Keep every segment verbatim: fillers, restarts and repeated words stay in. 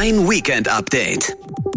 Dein Weekend-Update.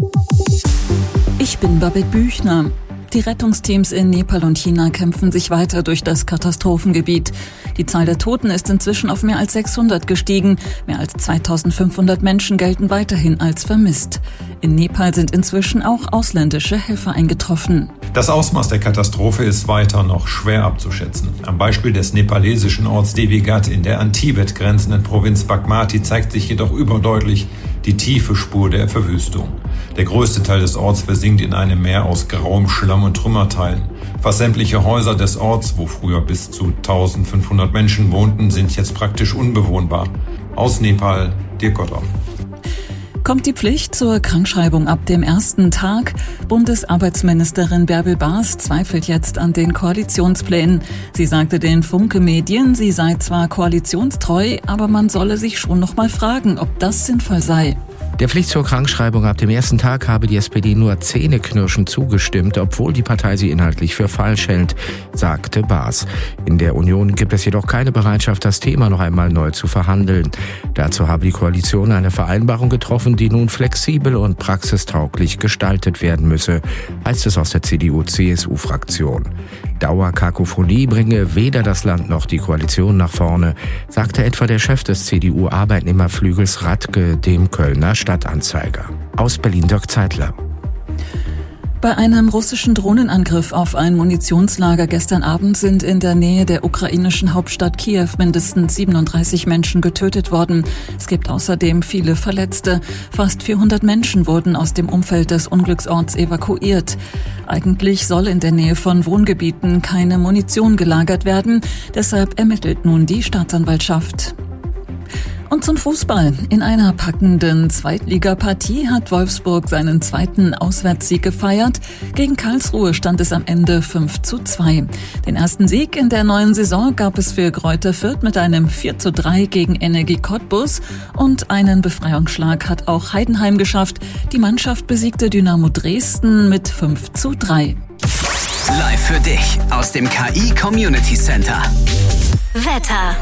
Ich bin Babette Büchner. Die Rettungsteams in Nepal und China kämpfen sich weiter durch das Katastrophengebiet. Die Zahl der Toten ist inzwischen auf mehr als sechshundert gestiegen. Mehr als zweitausendfünfhundert Menschen gelten weiterhin als vermisst. In Nepal sind inzwischen auch ausländische Helfer eingetroffen. Das Ausmaß der Katastrophe ist weiter noch schwer abzuschätzen. Am Beispiel des nepalesischen Orts Devi Ghat in der an Tibet grenzenden Provinz Bagmati zeigt sich jedoch überdeutlich die tiefe Spur der Verwüstung. Der größte Teil des Orts versinkt in einem Meer aus grauem Schlamm und Trümmerteilen. Fast sämtliche Häuser des Orts, wo früher bis zu eintausendfünfhundert Menschen wohnten, sind jetzt praktisch unbewohnbar. Aus Nepal, Dirk Gottorf. Kommt die Pflicht zur Krankschreibung ab dem ersten Tag? Bundesarbeitsministerin Bärbel Baas zweifelt jetzt an den Koalitionsplänen. Sie sagte den Funke Medien, sie sei zwar koalitionstreu, aber man solle sich schon noch mal fragen, ob das sinnvoll sei. Der Pflicht zur Krankschreibung ab dem ersten Tag habe die S P D nur zähneknirschend zugestimmt, obwohl die Partei sie inhaltlich für falsch hält, sagte Baas. In der Union gibt es jedoch keine Bereitschaft, das Thema noch einmal neu zu verhandeln. Dazu habe die Koalition eine Vereinbarung getroffen, die nun flexibel und praxistauglich gestaltet werden müsse, heißt es aus der C D U C S U-Fraktion. Dauerkakophonie bringe weder das Land noch die Koalition nach vorne, sagte etwa der Chef des C D U-Arbeitnehmerflügels Radke dem Kölner Stadtanzeiger. Aus Berlin Dirk Zeitler. Bei einem russischen Drohnenangriff auf ein Munitionslager gestern Abend sind in der Nähe der ukrainischen Hauptstadt Kiew mindestens siebenunddreißig Menschen getötet worden. Es gibt außerdem viele Verletzte. Fast vierhundert Menschen wurden aus dem Umfeld des Unglücksorts evakuiert. Eigentlich soll in der Nähe von Wohngebieten keine Munition gelagert werden. Deshalb ermittelt nun die Staatsanwaltschaft. Und zum Fußball. In einer packenden Zweitligapartie hat Wolfsburg seinen zweiten Auswärtssieg gefeiert. Gegen Karlsruhe stand es am Ende fünf zu zwei. Den ersten Sieg in der neuen Saison gab es für Greuther Fürth mit einem vier zu drei gegen Energie Cottbus. Und einen Befreiungsschlag hat auch Heidenheim geschafft. Die Mannschaft besiegte Dynamo Dresden mit fünf zu drei. Live für dich aus dem K I Community Center. Wetter.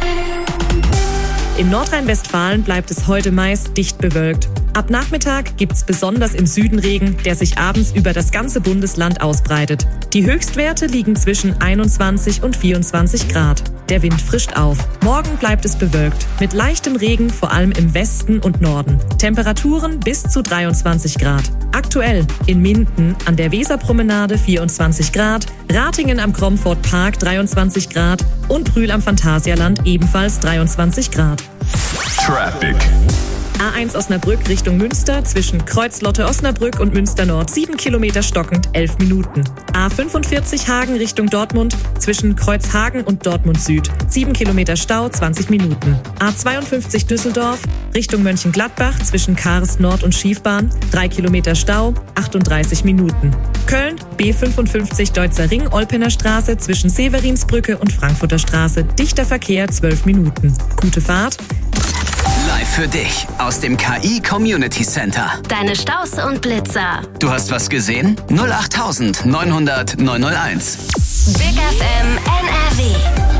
In Nordrhein-Westfalen bleibt es heute meist dicht bewölkt. Ab Nachmittag gibt's besonders im Süden Regen, der sich abends über das ganze Bundesland ausbreitet. Die Höchstwerte liegen zwischen einundzwanzig und vierundzwanzig Grad. Der Wind frischt auf. Morgen bleibt es bewölkt, mit leichtem Regen vor allem im Westen und Norden. Temperaturen bis zu dreiundzwanzig Grad. Aktuell in Minden an der Weserpromenade vierundzwanzig Grad, Ratingen am Cromford Park dreiundzwanzig Grad und Brühl am Phantasialand ebenfalls dreiundzwanzig Grad. Traffic. A eins Osnabrück Richtung Münster zwischen Kreuz-Lotte-Osnabrück und Münster Nord sieben Kilometer stockend elf Minuten. A fünfundvierzig Hagen Richtung Dortmund zwischen Kreuzhagen und Dortmund Süd sieben Kilometer Stau zwanzig Minuten. A zweiundfünfzig Düsseldorf Richtung Mönchengladbach zwischen Kares Nord und Schiefbahn drei Kilometer Stau achtunddreißig Minuten. Köln B fünfundfünfzig Deutzer Ring Olpener Straße zwischen Severinsbrücke und Frankfurter Straße dichter Verkehr zwölf Minuten. Gute Fahrt. Live für dich aus dem K I Community Center. Deine Staus und Blitzer. Du hast was gesehen? null acht neunhundert neunhundert neunhunderteins. Big F M N R W.